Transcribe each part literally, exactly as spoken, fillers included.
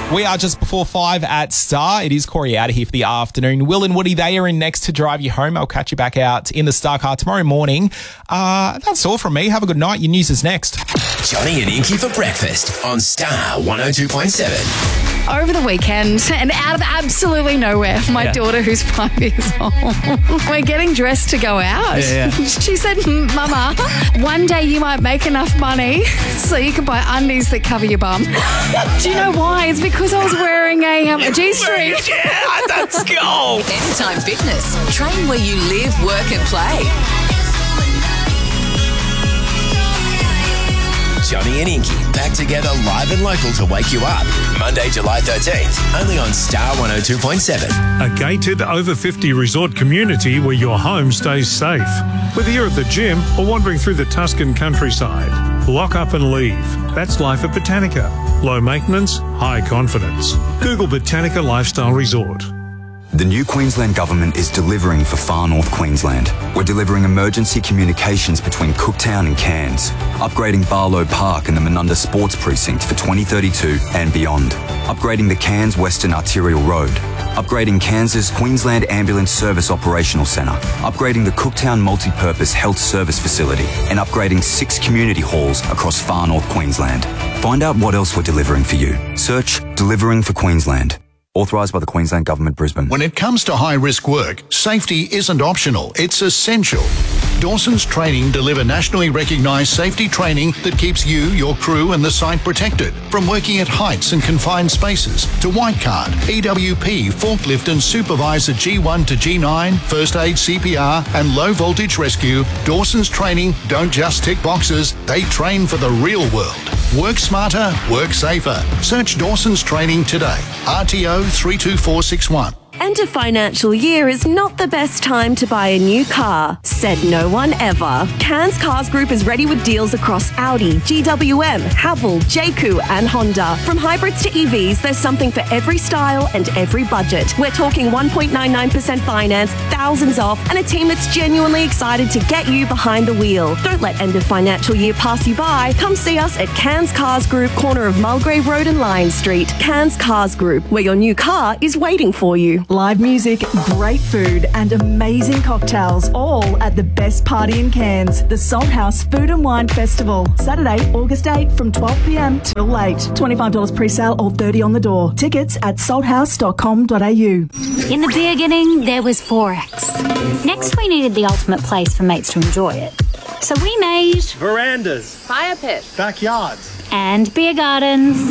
We are just before five at Star. It is Corey out of here for the afternoon. Will and Woody, they are in next to drive you home. I'll catch you back out in the Star car tomorrow morning. Uh, that's all from me. Have a good night. Your news is next. Johnny and Inky for breakfast on Star one oh two point seven. Over the weekend, and out of absolutely nowhere, my Yeah. daughter, who's five years old, we're getting dressed to go out. Yeah, yeah. She said, Mama, one day you might make enough money so you can buy undies that cover your bum. Do you know why? It's because I was wearing a, um, a G-string. Yeah, let's go. Anytime Fitness. Train where you live, work and play. Johnny and Inky back together live and local to wake you up. Monday, July thirteenth, only on Star one oh two point seven. A gated over fifty resort community where your home stays safe. Whether you're at the gym or wandering through the Tuscan countryside, lock up and leave. That's life at Botanica. Low maintenance, high confidence. Google Botanica Lifestyle Resort. The new Queensland Government is delivering for far north Queensland. We're delivering emergency communications between Cooktown and Cairns, upgrading Barlow Park and the Menunda Sports Precinct for twenty thirty-two and beyond, upgrading the Cairns Western Arterial Road, upgrading Cairns' Queensland Ambulance Service Operational Centre, upgrading the Cooktown Multi-Purpose Health Service Facility, and upgrading six community halls across far north Queensland. Find out what else we're delivering for you. Search Delivering for Queensland. Authorised by the Queensland Government, Brisbane. When it comes to high-risk work, safety isn't optional, it's essential. Dawson's Training deliver nationally recognised safety training that keeps you, your crew and the site protected. From working at heights and confined spaces to white card, E W P, forklift and supervisor G one to G nine, first aid C P R and low voltage rescue, Dawson's Training don't just tick boxes, they train for the real world. Work smarter, work safer. Search Dawson's Training today. R T O three two four six one. End of financial year is not the best time to buy a new car, said no one ever. Cairns Cars Group is ready with deals across Audi, G W M, Haval, J C U and Honda. From hybrids to E Vs, there's something for every style and every budget. We're talking one point nine nine percent finance, thousands off, and a team that's genuinely excited to get you behind the wheel. Don't let end of financial year pass you by. Come see us at Cairns Cars Group, corner of Mulgrave Road and Lions Street. Cairns Cars Group, where your new car is waiting for you. Live music, great food and amazing cocktails, all at the best party in Cairns, the Salt House Food and Wine Festival. Saturday, August eighth from twelve p m till late. twenty-five dollars pre-sale or thirty dollars on the door. Tickets at salthouse dot com dot a u. In the beginning, there was Forex. Next, we needed the ultimate place for mates to enjoy it. So we made Verandas, Fire pit. backyards, and beer gardens.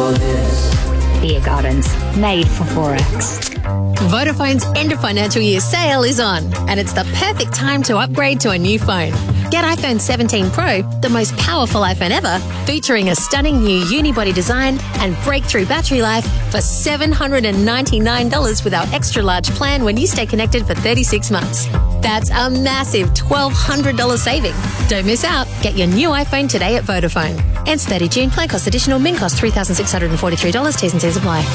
Beer gardens made for Forex. Vodafone's end of financial year sale is on, and it's the perfect time to upgrade to a new phone. Get iPhone seventeen Pro, the most powerful iPhone ever, featuring a stunning new unibody design and breakthrough battery life for seven hundred ninety-nine dollars with our extra large plan when you stay connected for thirty-six months. That's a massive twelve hundred dollars saving. Don't miss out. Get your new iPhone today at Vodafone. Ends thirtieth June. Plan cost additional. Min cost three thousand six hundred forty-three dollars. T's and C's apply.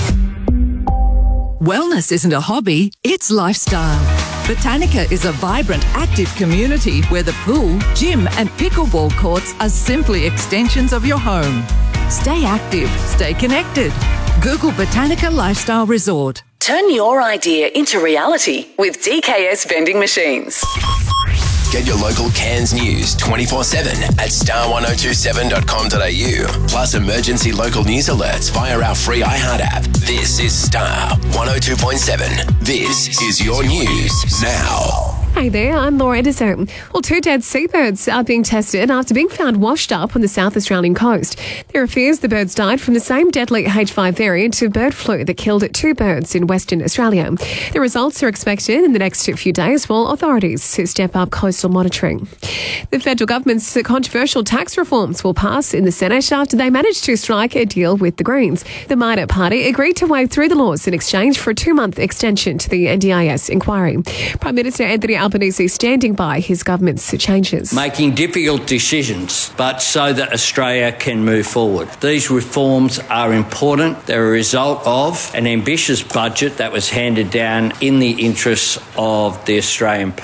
Wellness isn't a hobby, it's lifestyle. Botanica is a vibrant, active community where the pool, gym and pickleball courts are simply extensions of your home. Stay active, stay connected. Google Botanica Lifestyle Resort. Turn your idea into reality with D K S Vending Machines. Get your local Cairns news twenty-four seven at star one oh two seven dot com dot a u. Plus emergency local news alerts via our free iHeart app. This is Star one oh two point seven. This is your news now. Hey there, I'm Laura Edison. Well, two dead seabirds are being tested after being found washed up on the South Australian coast. There are fears the birds died from the same deadly H five variant of bird flu that killed two birds in Western Australia. The results are expected in the next few days while authorities step up coastal monitoring. The federal government's controversial tax reforms will pass in the Senate after they managed to strike a deal with the Greens. The minor party agreed to wade through the laws in exchange for a two-month extension to the N D I S inquiry. Prime Minister Anthony Albanese standing by his government's changes. Making difficult decisions, but so that Australia can move forward. These reforms are important. They're a result of an ambitious budget that was handed down in the interests of the Australian people.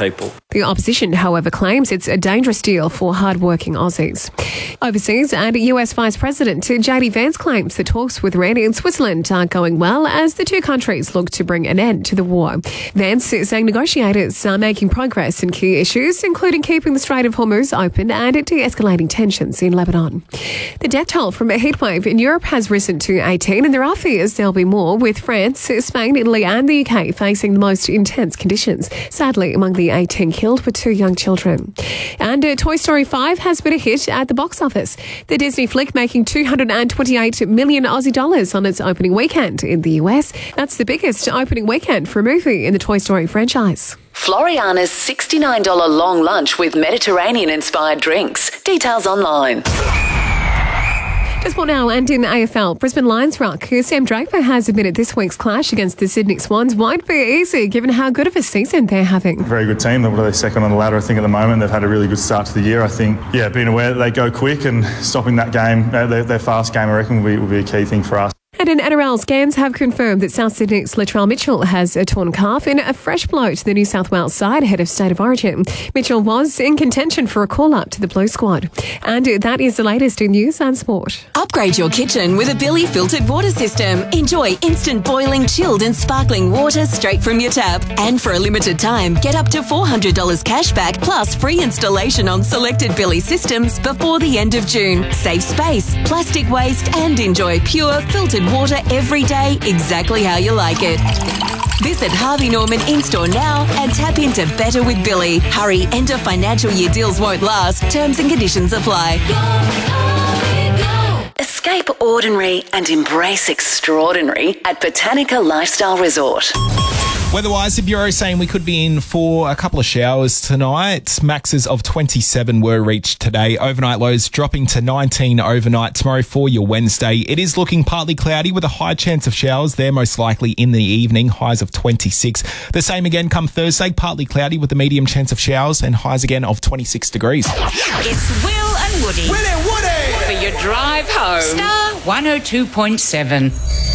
The opposition, however, claims it's a dangerous deal for hard-working Aussies. Overseas, and U S Vice President J D Vance claims the talks with Iran and Switzerland are going well as the two countries look to bring an end to the war. Vance is saying negotiators are making progress in key issues, including keeping the Strait of Hormuz open and de-escalating tensions in Lebanon. The death toll from a heatwave in Europe has risen to eighteen, and there are fears there'll be more, with France, Spain, Italy and the U K facing the most intense conditions. Sadly, among the eighteen killed were two young children. And uh, Toy Story five has been a hit at the box office. The Disney flick making two hundred twenty-eight million Aussie dollars on its opening weekend in the U S. That's the biggest opening weekend for a movie in the Toy Story franchise. Floriana's sixty-nine dollars long lunch with Mediterranean-inspired drinks. Details online. Sport now, and in A F L, Brisbane Lions ruck Sam Draper has admitted this week's clash against the Sydney Swans won't be easy given how good of a season they're having. Very good team. They're second on the ladder, I think, at the moment. They've had a really good start to the year. I think, yeah, being aware that they go quick and stopping that game, their, their fast game, I reckon, will be, will be a key thing for us. And in N R L, scans have confirmed that South Sydney's Latrell Mitchell has a torn calf in a fresh blow to the New South Wales side ahead of State of Origin. Mitchell was in contention for a call-up to the Blue squad. And that is the latest in news and sport. Upgrade your kitchen with a Billy filtered water system. Enjoy instant boiling, chilled and sparkling water straight from your tap. And for a limited time, get up to four hundred dollars cash back plus free installation on selected Billy systems before the end of June. Save space, plastic waste and enjoy pure filtered water every day exactly how you like it. Visit Harvey Norman in-store now and tap into Better with Billy. Hurry, end of financial year deals won't last. Terms and conditions apply. Escape ordinary and embrace extraordinary at Botanica Lifestyle Resort. Weather-wise, the Bureau saying we could be in for a couple of showers tonight. Maxes of twenty-seven were reached today. Overnight lows dropping to nineteen overnight tomorrow for your Wednesday. It is looking partly cloudy with a high chance of showers there, most likely in the evening. Highs of twenty-six. The same again come Thursday, partly cloudy with a medium chance of showers and highs again of twenty-six degrees. It's Will and Woody. Will and Woody! For your drive home. Star one oh two point seven.